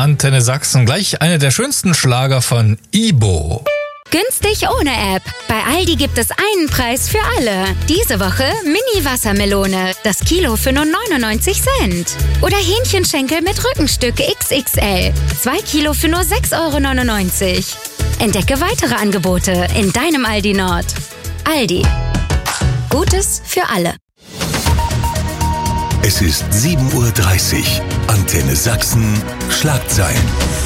Antenne Sachsen. Gleich einer der schönsten Schlager von Ibo. Günstig ohne App. Bei Aldi gibt es einen Preis für alle. Diese Woche Mini-Wassermelone. Das Kilo für nur 99 Cent. Oder Hähnchenschenkel mit Rückenstück XXL. 2 Kilo für nur 6,99 €. Entdecke weitere Angebote in deinem Aldi Nord. Aldi. Gutes für alle. Es ist 7:30 Uhr. Antenne Sachsen. Schlagzeilen.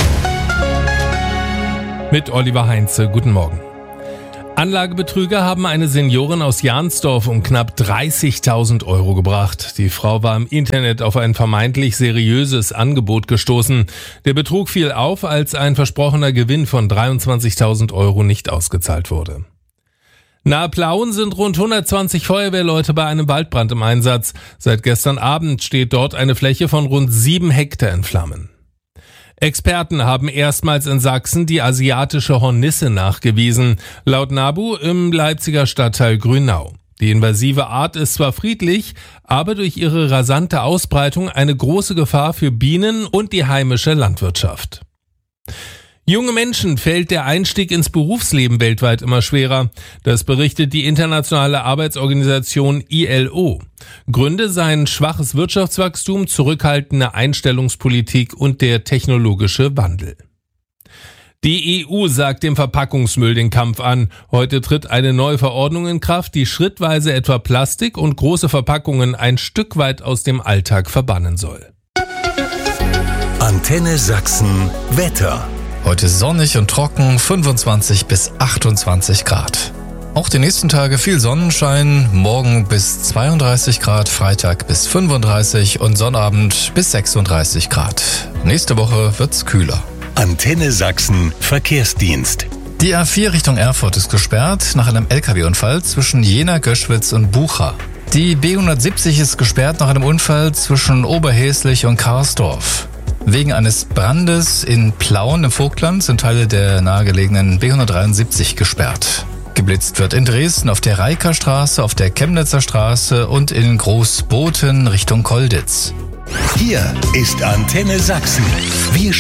Mit Oliver Heinze, guten Morgen. Anlagebetrüger haben eine Seniorin aus Jahnsdorf um knapp 30.000 € gebracht. Die Frau war im Internet auf ein vermeintlich seriöses Angebot gestoßen. Der Betrug fiel auf, als ein versprochener Gewinn von 23.000 € nicht ausgezahlt wurde. Nahe Plauen sind rund 120 Feuerwehrleute bei einem Waldbrand im Einsatz. Seit gestern Abend steht dort eine Fläche von rund 7 Hektar in Flammen. Experten haben erstmals in Sachsen die asiatische Hornisse nachgewiesen, laut NABU im Leipziger Stadtteil Grünau. Die invasive Art ist zwar friedlich, aber durch ihre rasante Ausbreitung eine große Gefahr für Bienen und die heimische Landwirtschaft. Junge Menschen fällt der Einstieg ins Berufsleben weltweit immer schwerer. Das berichtet die internationale Arbeitsorganisation ILO. Gründe seien schwaches Wirtschaftswachstum, zurückhaltende Einstellungspolitik und der technologische Wandel. Die EU sagt dem Verpackungsmüll den Kampf an. Heute tritt eine neue Verordnung in Kraft, die schrittweise etwa Plastik und große Verpackungen ein Stück weit aus dem Alltag verbannen soll. Antenne Sachsen. Wetter. Heute sonnig und trocken, 25 bis 28 Grad. Auch die nächsten Tage viel Sonnenschein, morgen bis 32 Grad, Freitag bis 35 und Sonnabend bis 36 Grad. Nächste Woche wird's kühler. Antenne Sachsen Verkehrsdienst. Die A4 Richtung Erfurt ist gesperrt nach einem LKW-Unfall zwischen Jena, Göschwitz und Bucha. Die B170 ist gesperrt nach einem Unfall zwischen Oberhäslich und Karsdorf. Wegen eines Brandes in Plauen im Vogtland sind Teile der nahegelegenen B173 gesperrt. Geblitzt wird in Dresden auf der Reikerstraße, auf der Chemnitzer Straße und in Großboten Richtung Kolditz. Hier ist Antenne Sachsen. Wir